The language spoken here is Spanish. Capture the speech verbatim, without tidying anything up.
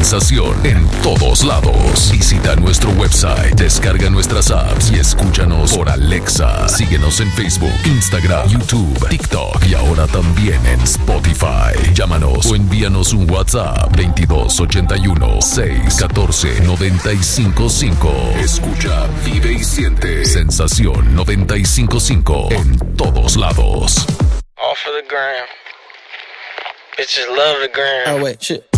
Sensación en todos lados. Visita nuestro website, descarga nuestras apps y escúchanos por Alexa. Síguenos en Facebook, Instagram, YouTube, TikTok y ahora también en Spotify. Llámanos o envíanos un WhatsApp veintidós ochenta y uno, seis catorce, noventa y cinco cinco. Escucha, vive y siente Sensación noventa y cinco punto cinco en todos lados. All for the gram. Bitches love the gram. Oh wait, shit.